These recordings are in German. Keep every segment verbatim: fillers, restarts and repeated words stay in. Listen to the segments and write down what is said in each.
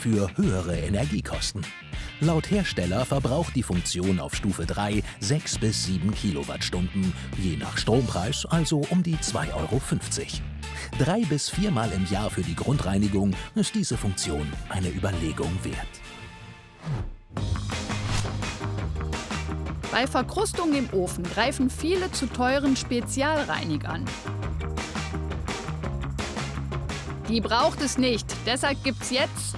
für höhere Energiekosten. Laut Hersteller verbraucht die Funktion auf Stufe drei sechs bis sieben Kilowattstunden, je nach Strompreis also um die zwei Euro fünfzig. Drei bis viermal im Jahr für die Grundreinigung ist diese Funktion eine Überlegung wert. Bei Verkrustung im Ofen greifen viele zu teuren Spezialreinigern. Die braucht es nicht, deshalb gibt's jetzt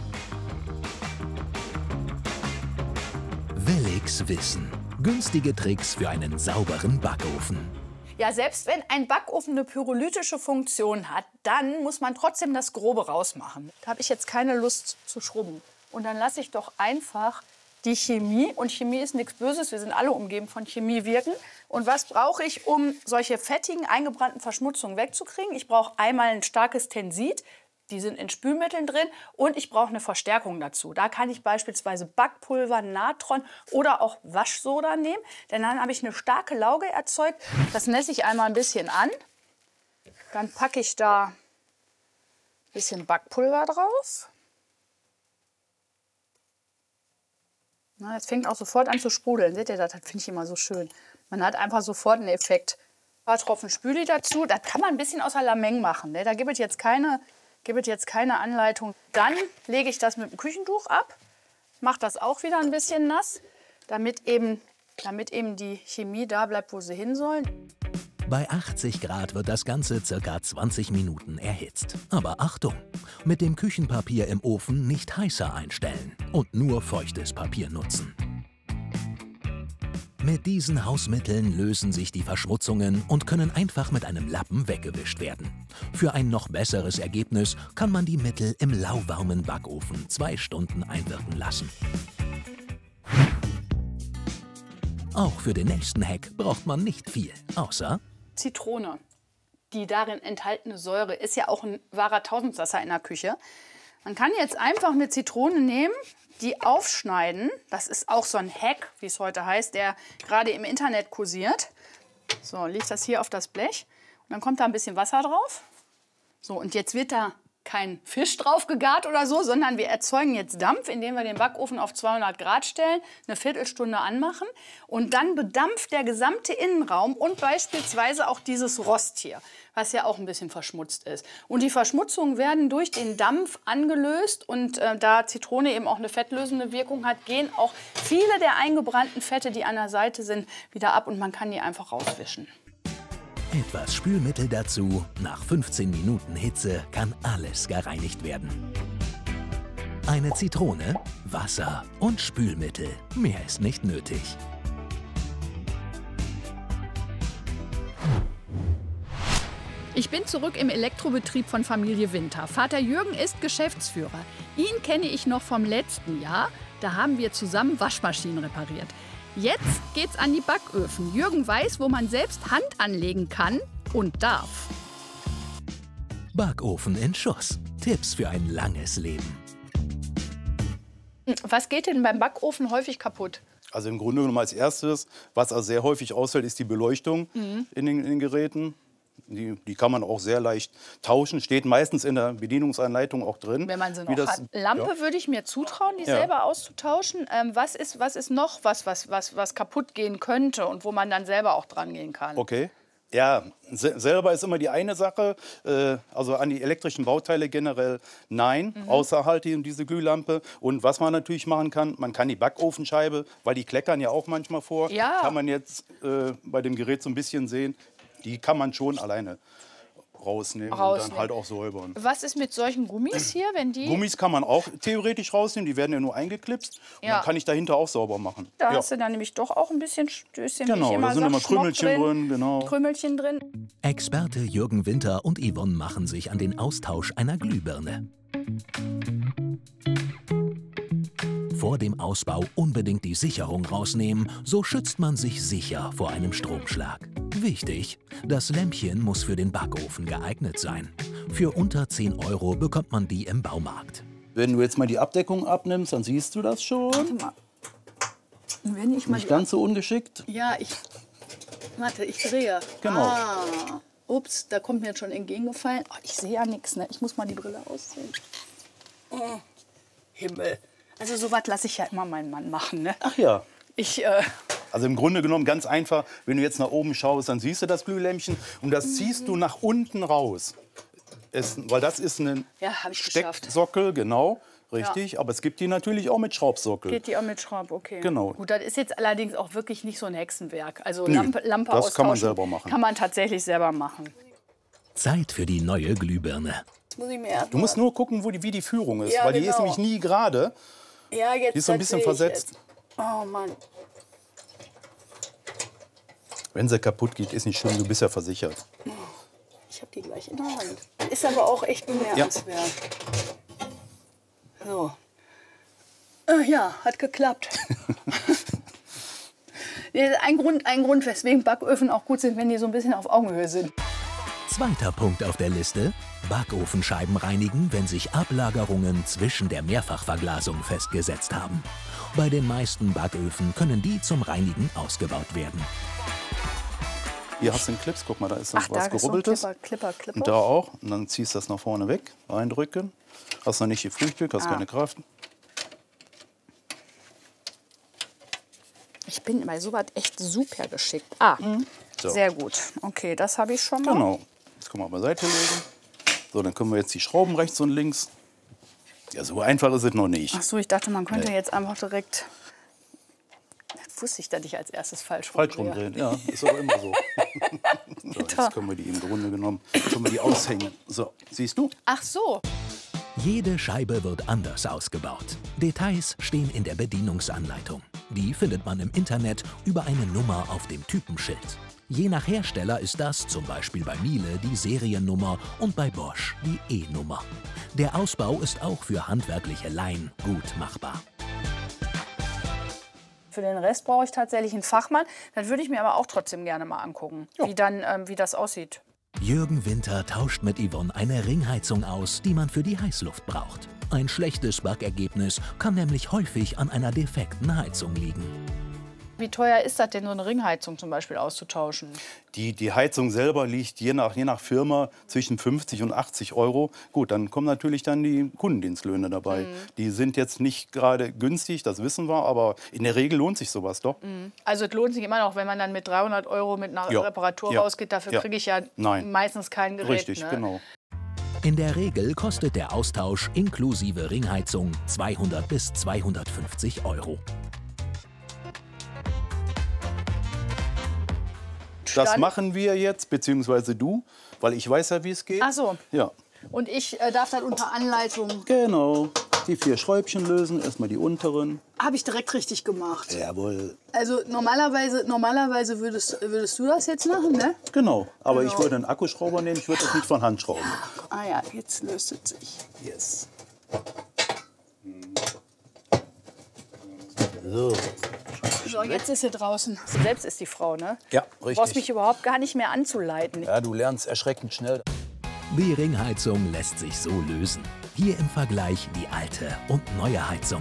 Willix Wissen. Günstige Tricks für einen sauberen Backofen. Ja, selbst wenn ein Backofen eine pyrolytische Funktion hat, dann muss man trotzdem das Grobe rausmachen. Da habe ich jetzt keine Lust zu schrubben. Und dann lasse ich doch einfach die Chemie, und Chemie ist nichts Böses, wir sind alle umgeben von Chemie, wirken. Und was brauche ich, um solche fettigen, eingebrannten Verschmutzungen wegzukriegen? Ich brauche einmal ein starkes Tensid, die sind in Spülmitteln drin, und ich brauche eine Verstärkung dazu. Da kann ich beispielsweise Backpulver, Natron oder auch Waschsoda nehmen, denn dann habe ich eine starke Lauge erzeugt. Das nässe ich einmal ein bisschen an, dann packe ich da ein bisschen Backpulver drauf. Na, jetzt fängt auch sofort an zu sprudeln. Seht ihr das? Das finde ich immer so schön. Man hat einfach sofort einen Effekt. Ein paar Tropfen Spüli dazu. Das kann man ein bisschen aus der Lameng machen. Ne? Da gibt es jetzt keine, gibt es jetzt keine Anleitung. Dann lege ich das mit dem Küchentuch ab. Mache das auch wieder ein bisschen nass, damit eben, damit eben die Chemie da bleibt, wo sie hin soll. Bei achtzig Grad wird das Ganze ca. zwanzig Minuten erhitzt. Aber Achtung! Mit dem Küchenpapier im Ofen nicht heißer einstellen und nur feuchtes Papier nutzen. Mit diesen Hausmitteln lösen sich die Verschmutzungen und können einfach mit einem Lappen weggewischt werden. Für ein noch besseres Ergebnis kann man die Mittel im lauwarmen Backofen zwei Stunden einwirken lassen. Auch für den nächsten Hack braucht man nicht viel, außer Zitrone. Die darin enthaltene Säure ist ja auch ein wahrer Tausendsasser in der Küche. Man kann jetzt einfach eine Zitrone nehmen, die aufschneiden. Das ist auch so ein Hack, wie es heute heißt, der gerade im Internet kursiert. So, lege das hier auf das Blech und dann kommt da ein bisschen Wasser drauf. So, und jetzt wird da kein Fisch drauf gegart oder so, sondern wir erzeugen jetzt Dampf, indem wir den Backofen auf zweihundert Grad stellen, eine Viertelstunde anmachen, und dann bedampft der gesamte Innenraum und beispielsweise auch dieses Rost hier, was ja auch ein bisschen verschmutzt ist. Und die Verschmutzungen werden durch den Dampf angelöst, und äh, da Zitrone eben auch eine fettlösende Wirkung hat, gehen auch viele der eingebrannten Fette, die an der Seite sind, wieder ab, und man kann die einfach rauswischen. etwas Spülmittel dazu. Nach fünfzehn Minuten Hitze kann alles gereinigt werden. Eine Zitrone, Wasser und Spülmittel. Mehr ist nicht nötig. Ich bin zurück im Elektrobetrieb von Familie Winter. Vater Jürgen ist Geschäftsführer. Ihn kenne ich noch vom letzten Jahr. Da haben wir zusammen Waschmaschinen repariert. Jetzt geht's an die Backöfen. Jürgen weiß, wo man selbst Hand anlegen kann und darf. Backofen in Schuss. Tipps für ein langes Leben. Was geht denn beim Backofen häufig kaputt? Also im Grunde genommen als erstes, was also sehr häufig ausfällt, ist die Beleuchtung mhm. in, den, in den Geräten. Die, die kann man auch sehr leicht tauschen. Steht meistens in der Bedienungsanleitung auch drin. Wenn man sie noch wie das, hat. Lampe ja. würde ich mir zutrauen, die Ja. selber auszutauschen. Ähm, was, ist, was ist noch was, was, was, was kaputt gehen könnte und wo man dann selber auch dran gehen kann? Okay. Ja, se selber ist immer die eine Sache. Äh, also an die elektrischen Bauteile generell nein, mhm. außer halt die, diese Glühlampe. Und was man natürlich machen kann, man kann die Backofenscheibe, weil die kleckern ja auch manchmal vor, Ja. kann man jetzt äh, bei dem Gerät so ein bisschen sehen. Die kann man schon alleine rausnehmen, rausnehmen und dann halt auch säubern. Was ist mit solchen Gummis hier, wenn die... Gummis kann man auch theoretisch rausnehmen, die werden ja nur eingeklipst. Und Ja. dann kann ich dahinter auch sauber machen. Da ja. hast du dann nämlich doch auch ein bisschen Stößchen. Genau, wie ich immer da sind sag, immer Schmock Krümelchen drin, drin genau. Krümelchen drin. Experte Jürgen Winter und Yvonne machen sich an den Austausch einer Glühbirne. Vor dem Ausbau unbedingt die Sicherung rausnehmen, so schützt man sich sicher vor einem Stromschlag. Wichtig, das Lämpchen muss für den Backofen geeignet sein. Für unter zehn Euro bekommt man die im Baumarkt. Wenn du jetzt mal die Abdeckung abnimmst, dann siehst du das schon. Warte mal. Wenn ich mal Nicht ganz so ungeschickt. Ja, ich... Warte, ich drehe. Genau. Ah. Ups, da kommt mir jetzt schon entgegengefallen. Oh, ich sehe ja nichts, ne? Ich muss mal die Brille ausziehen. Oh. Himmel. Also sowas lasse ich ja immer meinen Mann machen, ne? Ach ja. Ich, äh, Also im Grunde genommen ganz einfach, wenn du jetzt nach oben schaust, dann siehst du das Glühlämpchen und das ziehst du nach unten raus. Es, weil das ist ein Ja, hab ich geschafft. Stecksockel, genau, richtig. Aber es gibt die natürlich auch mit Schraubsockel. geht die auch mit Schraub, okay. Genau. Gut, das ist jetzt allerdings auch wirklich nicht so ein Hexenwerk. Also Nö, Lampe, Lampe das kann man austauschen selber machen. Kann man tatsächlich selber machen. Zeit für die neue Glühbirne. Jetzt muss ich mir erst Du musst nur gucken, wo die, wie die Führung ist, Ja, weil die ist genau. nämlich nie gerade. Ja, jetzt Die ist so ein bisschen sehe ich versetzt. jetzt. Oh Mann. Wenn sie kaputt geht, ist nicht schlimm, du bist ja versichert. Ich habe die gleich in der Hand. Ist aber auch echt bemerkenswert. So. Äh, ja, hat geklappt. ein, Grund, ein Grund, weswegen Backöfen auch gut sind, wenn die so ein bisschen auf Augenhöhe sind. Zweiter Punkt auf der Liste: Backofenscheiben reinigen, wenn sich Ablagerungen zwischen der Mehrfachverglasung festgesetzt haben. Bei den meisten Backöfen können die zum Reinigen ausgebaut werden. Hier hast du den Clips, guck mal, da ist noch Ach, was da ist so ein Gerubbeltes. Clipper, Clipper, Clipper. Und da auch. Und dann ziehst du das nach vorne weg, reindrücken. Hast noch nicht gefrühstückt, hast Ah. keine Kraft. Ich bin bei sowas echt super geschickt. Ah, So. sehr gut. Okay, das habe ich schon mal. Genau. Das können wir beiseite legen. So, dann können wir jetzt die Schrauben rechts und links. Ja, so einfach ist es noch nicht. Ach so, ich dachte, man könnte Nee. jetzt einfach direkt. Das wusste ich, dass ich als erstes falsch Falsch rumdrehe. rumdrehen, ja, ist aber immer so. So, jetzt können wir die im Grunde genommen können wir die aushängen. So, siehst du? Ach so. Jede Scheibe wird anders ausgebaut. Details stehen in der Bedienungsanleitung. Die findet man im Internet über eine Nummer auf dem Typenschild. Je nach Hersteller ist das zum Beispiel bei Miele die Seriennummer und bei Bosch die E-Nummer. Der Ausbau ist auch für handwerkliche Laien gut machbar. Für den Rest brauche ich tatsächlich einen Fachmann. Das würde ich mir aber auch trotzdem gerne mal angucken, wie, dann, ähm, wie das aussieht. Jürgen Winter tauscht mit Yvonne eine Ringheizung aus, die man für die Heißluft braucht. Ein schlechtes Backergebnis kann nämlich häufig an einer defekten Heizung liegen. Wie teuer ist das denn, so eine Ringheizung zum Beispiel auszutauschen? Die, die Heizung selber liegt je nach, je nach Firma zwischen fünfzig und achtzig Euro. Gut, dann kommen natürlich dann die Kundendienstlöhne dabei. Mhm. Die sind jetzt nicht gerade günstig, das wissen wir, aber in der Regel lohnt sich sowas doch. Also es lohnt sich immer noch, wenn man dann mit dreihundert Euro mit einer Ja. Reparatur Ja. rausgeht. Dafür Ja. kriege ich ja Nein. meistens kein Gerät. Richtig, ne? genau. In der Regel kostet der Austausch inklusive Ringheizung zweihundert bis zweihundertfünfzig Euro. Das Dann- machen wir jetzt, beziehungsweise du, weil ich weiß ja, wie es geht. Ach so. Ja, Und ich äh, darf dann unter Anleitung. genau. Die vier Schräubchen lösen, erstmal die unteren. Habe ich direkt richtig gemacht. Jawohl. Also normalerweise, normalerweise würdest, würdest du das jetzt machen, ne? Genau, aber Genau. ich würde einen Akkuschrauber nehmen, ich würde das nicht von Hand schrauben. Ah ja, jetzt löst es sich. Yes. So. So, jetzt ist sie draußen. Sie selbst ist die Frau, ne? Ja, Du brauchst mich richtig. überhaupt gar nicht mehr anzuleiten. Ja, du lernst erschreckend schnell. Die Ringheizung lässt sich so lösen. Hier im Vergleich die alte und neue Heizung.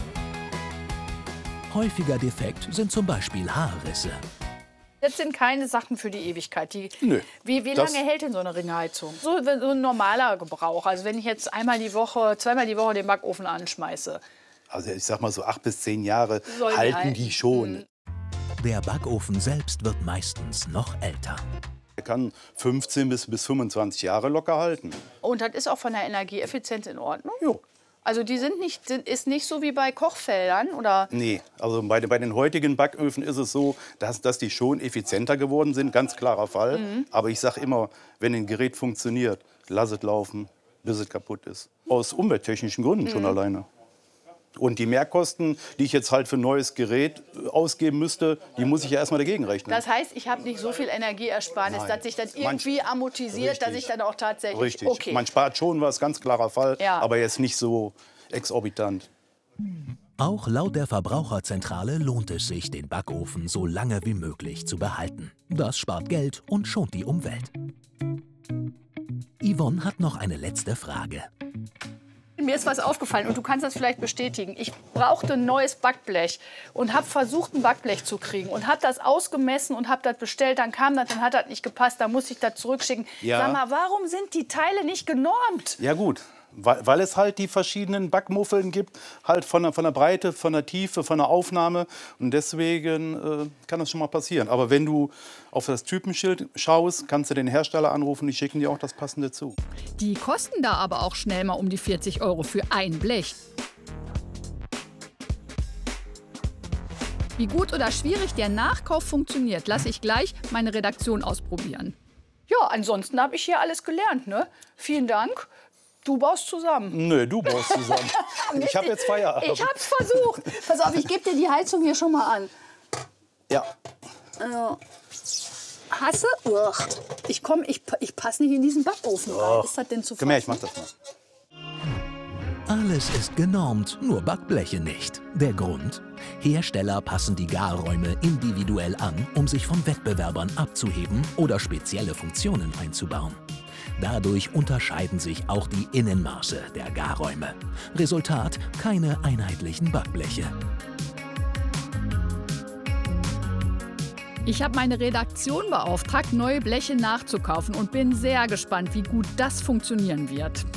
Häufiger Defekt sind zum Beispiel Haarrisse. Das sind keine Sachen für die Ewigkeit. Die, Nö, Wie, wie das- lange hält denn so eine Ringheizung? So, wenn- so ein normaler Gebrauch. Also wenn ich jetzt einmal die Woche, zweimal die Woche den Backofen anschmeiße. Also ich sag mal so acht bis zehn Jahre Sollen die halten halten. die schon. Der Backofen selbst wird meistens noch älter. Er kann fünfzehn bis, bis fünfundzwanzig Jahre locker halten. Und das ist auch von der Energieeffizienz in Ordnung? Jo. Also die sind nicht, sind, ist nicht so wie bei Kochfeldern, oder? Nee, also bei, den- bei den heutigen Backöfen ist es so, dass, dass die schon effizienter geworden sind, ganz klarer Fall. Mhm. Aber ich sage immer, wenn ein Gerät funktioniert, lass es laufen, bis es kaputt ist. Aus umwelttechnischen Gründen schon Mhm. alleine. Und die Mehrkosten, die ich jetzt halt für ein neues Gerät äh, ausgeben müsste, die muss ich ja erstmal dagegen rechnen. Das heißt, ich habe nicht so viel Energieersparnis, Nein. dass sich das Man- irgendwie amortisiert, dass Richtig. ich dann auch tatsächlich... Richtig, Okay. man spart schon was, ganz klarer Fall, Ja. aber jetzt nicht so exorbitant. Auch laut der Verbraucherzentrale lohnt es sich, den Backofen so lange wie möglich zu behalten. Das spart Geld und schont die Umwelt. Yvonne hat noch eine letzte Frage. Mir ist was aufgefallen und du kannst das vielleicht bestätigen. Ich brauchte ein neues Backblech und habe versucht, ein Backblech zu kriegen und habe das ausgemessen und habe das bestellt. Dann kam das, dann hat das nicht gepasst, dann musste ich das zurückschicken. Ja. Sag mal, warum sind die Teile nicht genormt? Ja gut, weil, weil es halt die verschiedenen Backmuffeln gibt, halt von der, von der Breite, von der Tiefe, von der Aufnahme. Und deswegen äh, kann das schon mal passieren. Aber wenn du auf das Typenschild schaust, kannst du den Hersteller anrufen, die schicken dir auch das Passende zu. Die kosten da aber auch schnell mal um die vierzig Euro für ein Blech. Wie gut oder schwierig der Nachkauf funktioniert, lasse ich gleich meine Redaktion ausprobieren. Ja, ansonsten habe ich hier alles gelernt, ne? Vielen Dank. Du baust zusammen. Nö, du baust zusammen. Ich habe jetzt Feierabend. Ich hab's versucht. Pass auf, ich gebe dir die Heizung hier schon mal an. Ja. Also, hasse? Uch. Ich komm, ich, ich passe nicht in diesen Backofen rein. Ist das denn zu Komm her, ich fassen? mach das mal. Alles ist genormt, nur Backbleche nicht. Der Grund? Hersteller passen die Garräume individuell an, um sich von Wettbewerbern abzuheben oder spezielle Funktionen einzubauen. Dadurch unterscheiden sich auch die Innenmaße der Garräume. Resultat: keine einheitlichen Backbleche. Ich habe meine Redaktion beauftragt, neue Bleche nachzukaufen und bin sehr gespannt, wie gut das funktionieren wird.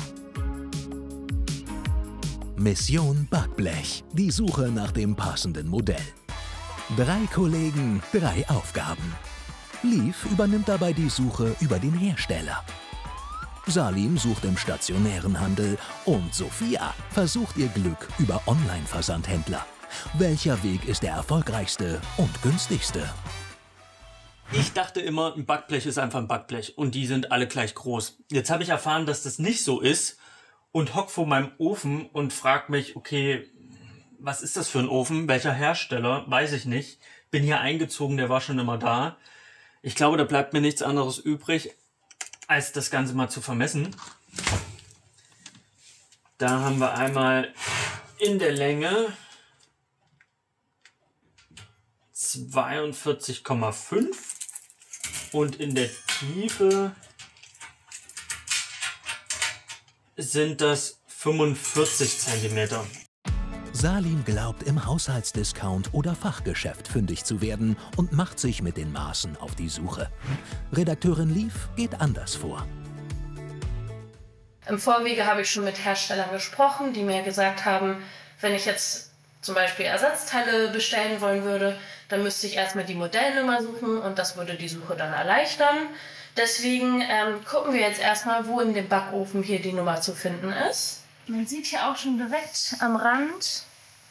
Mission Backblech. Die Suche nach dem passenden Modell. Drei Kollegen, drei Aufgaben. Liv übernimmt dabei die Suche über den Hersteller. Salim sucht im stationären Handel und Sophia versucht ihr Glück über Online-Versandhändler. Welcher Weg ist der erfolgreichste und günstigste? Ich dachte immer, ein Backblech ist einfach ein Backblech und die sind alle gleich groß. Jetzt habe ich erfahren, dass das nicht so ist und hock vor meinem Ofen und frag mich, okay, was ist das für ein Ofen? Welcher Hersteller? Weiß ich nicht. Bin hier eingezogen, der war schon immer da. Ich glaube, da bleibt mir nichts anderes übrig, als das Ganze mal zu vermessen. Da haben wir einmal in der Länge zweiundvierzig Komma fünf und in der Tiefe sind das fünfundvierzig Zentimeter. Salim glaubt, im Haushaltsdiscount oder Fachgeschäft fündig zu werden und macht sich mit den Maßen auf die Suche. Redakteurin Liv geht anders vor. Im Vorwege habe ich schon mit Herstellern gesprochen, die mir gesagt haben, wenn ich jetzt zum Beispiel Ersatzteile bestellen wollen würde, dann müsste ich erstmal die Modellnummer suchen und das würde die Suche dann erleichtern. Deswegen ähm, gucken wir jetzt erstmal, wo in dem Backofen hier die Nummer zu finden ist. Man sieht hier auch schon direkt am Rand,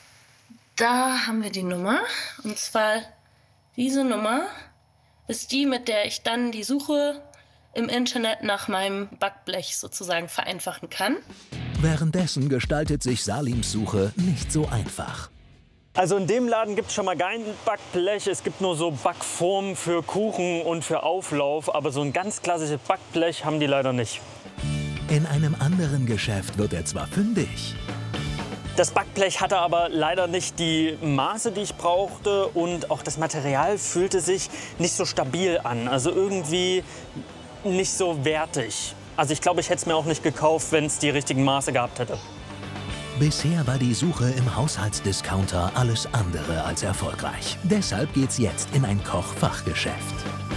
da haben wir die Nummer. Und zwar diese Nummer ist die, mit der ich dann die Suche im Internet nach meinem Backblech sozusagen vereinfachen kann. Währenddessen gestaltet sich Salims Suche nicht so einfach. Also in dem Laden gibt es schon mal kein Backblech. Es gibt nur so Backformen für Kuchen und für Auflauf. Aber so ein ganz klassisches Backblech haben die leider nicht. In einem anderen Geschäft wird er zwar fündig. Das Backblech hatte aber leider nicht die Maße, die ich brauchte. Und auch das Material fühlte sich nicht so stabil an. Also irgendwie nicht so wertig. Also ich glaube, ich hätte es mir auch nicht gekauft, wenn es die richtigen Maße gehabt hätte. Bisher war die Suche im Haushaltsdiscounter alles andere als erfolgreich. Deshalb geht's jetzt in ein Kochfachgeschäft.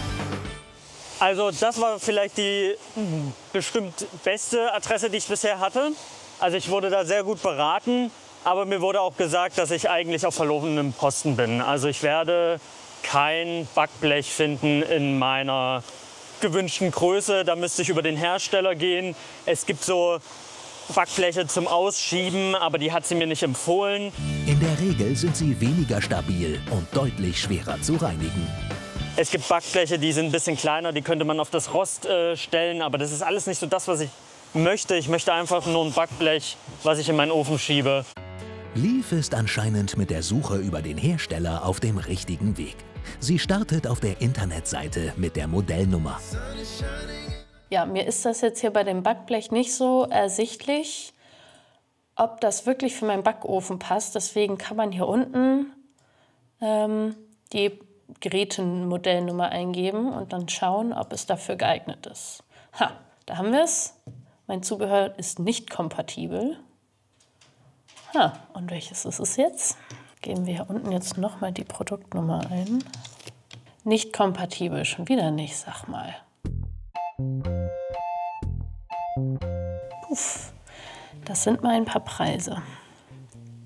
Also das war vielleicht die mh, bestimmt beste Adresse, die ich bisher hatte. Also ich wurde da sehr gut beraten, aber mir wurde auch gesagt, dass ich eigentlich auf verlorenem Posten bin. Also ich werde kein Backblech finden in meiner gewünschten Größe. Da müsste ich über den Hersteller gehen. Es gibt so Backbleche zum Ausschieben, aber die hat sie mir nicht empfohlen. In der Regel sind sie weniger stabil und deutlich schwerer zu reinigen. Es gibt Backbleche, die sind ein bisschen kleiner, die könnte man auf das Rost äh, stellen, aber das ist alles nicht so das, was ich möchte. Ich möchte einfach nur ein Backblech, was ich in meinen Ofen schiebe. Liv ist anscheinend mit der Suche über den Hersteller auf dem richtigen Weg. Sie startet auf der Internetseite mit der Modellnummer. Ja, mir ist das jetzt hier bei dem Backblech nicht so ersichtlich, ob das wirklich für meinen Backofen passt. Deswegen kann man hier unten ähm, die Gerätenmodellnummer eingeben und dann schauen, ob es dafür geeignet ist. Ha, da haben wir es. Mein Zubehör ist nicht kompatibel. Ha, und welches ist es jetzt? Geben wir hier unten jetzt nochmal die Produktnummer ein. Nicht kompatibel, schon wieder nicht, sag mal. Puff. Das sind mal ein paar Preise.